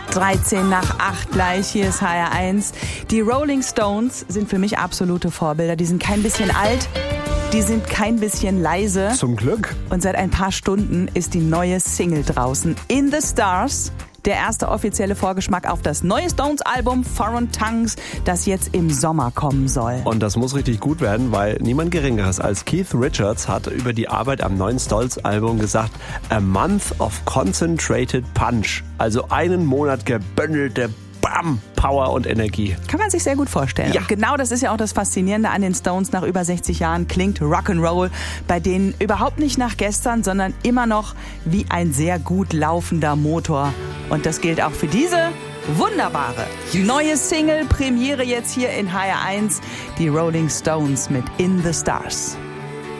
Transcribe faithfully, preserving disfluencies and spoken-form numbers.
dreizehn nach acht gleich, hier ist H R eins. Die Rolling Stones sind für mich absolute Vorbilder. Die sind kein bisschen alt, die sind kein bisschen leise. Zum Glück. Und seit ein paar Stunden ist die neue Single draußen. In the Stars. Der erste offizielle Vorgeschmack auf das neue Stones-Album Foreign Tongues, das jetzt im Sommer kommen soll. Und das muss richtig gut werden, weil niemand Geringeres als Keith Richards hat über die Arbeit am neuen Stones-Album gesagt, a month of concentrated punch. Also einen Monat gebündelte Bam, Power und Energie. Kann man sich sehr gut vorstellen. Ja. Und genau das ist ja auch das Faszinierende an den Stones. Nach über sechzig Jahren klingt Rock'n'Roll bei denen überhaupt nicht nach gestern, sondern immer noch wie ein sehr gut laufender Motor. Und das gilt auch für diese wunderbare neue Single. Premiere jetzt hier in H R eins. Die Rolling Stones mit In the Stars.